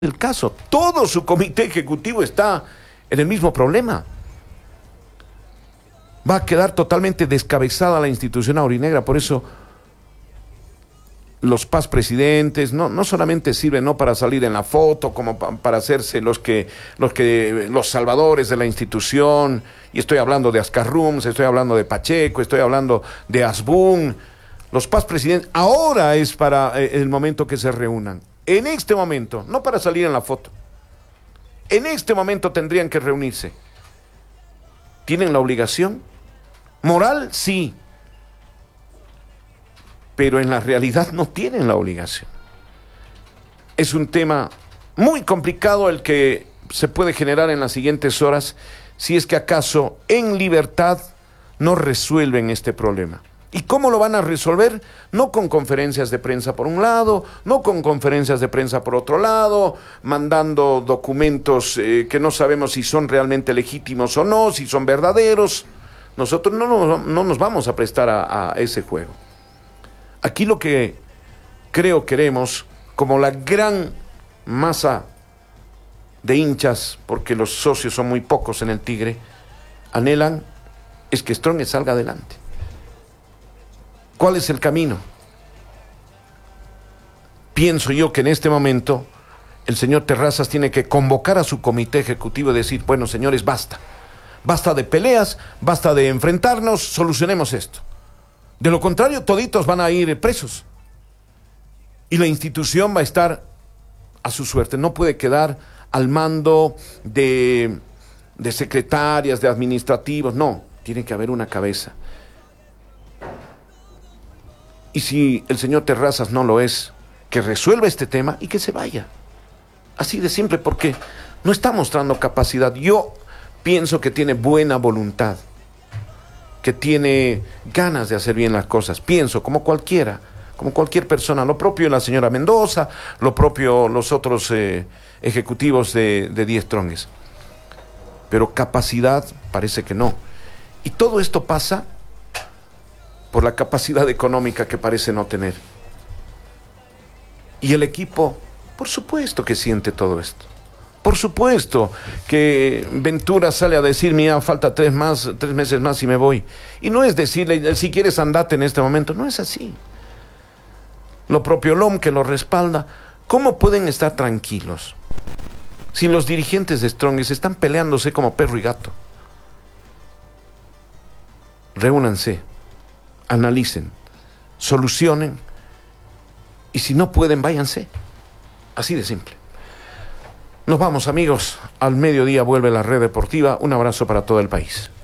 el caso. Todo su comité ejecutivo está en el mismo problema. Va a quedar totalmente descabezada la institución aurinegra. Por eso los PAS presidentes no solamente sirven no para salir en la foto, como para hacerse los salvadores de la institución. Y estoy hablando de Ascarrums, estoy hablando de Pacheco, estoy hablando de Asbun. Los PAS presidentes, ahora es para el momento que se reúnan. En este momento, no para salir en la foto. En este momento tendrían que reunirse. ¿Tienen la obligación? Moral, sí. Pero en la realidad no tienen la obligación. Es un tema muy complicado el que se puede generar en las siguientes horas si es que acaso en libertad no resuelven este problema. ¿Y cómo lo van a resolver? No con conferencias de prensa por un lado, no con conferencias de prensa por otro lado, mandando documentos que no sabemos si son realmente legítimos o no, si son verdaderos. Nosotros no nos vamos a prestar a ese juego. Aquí lo que creo queremos, como la gran masa de hinchas, porque los socios son muy pocos en el Tigre, anhelan, es que Strongest salga adelante. ¿Cuál es el camino? Pienso yo que en este momento el señor Terrazas tiene que convocar a su comité ejecutivo y decir, bueno, señores, basta. Basta de peleas, basta de enfrentarnos, solucionemos esto. De lo contrario, toditos van a ir presos. Y la institución va a estar a su suerte. No puede quedar al mando de secretarias, de administrativos. No, tiene que haber una cabeza. Y si el señor Terrazas no lo es, que resuelva este tema y que se vaya. Así de simple, porque no está mostrando capacidad. Yo pienso que tiene buena voluntad, que tiene ganas de hacer bien las cosas. Pienso, como cualquiera, como cualquier persona. Lo propio la señora Mendoza, lo propio los otros ejecutivos de 10 Strongest. Pero capacidad parece que no. Y todo esto pasa por la capacidad económica que parece no tener. Y el equipo, por supuesto que siente todo esto. Por supuesto que Ventura sale a decir, mira, falta 3 meses más y me voy. Y no es decirle, si quieres andate en este momento. No es así. Lo propio LOM que lo respalda. ¿Cómo pueden estar tranquilos si los dirigentes de Strongest están peleándose como perro y gato? Reúnanse, analicen, solucionen, y si no pueden, váyanse. Así de simple. Nos vamos, amigos. Al mediodía vuelve la Red Deportiva. Un abrazo para todo el país.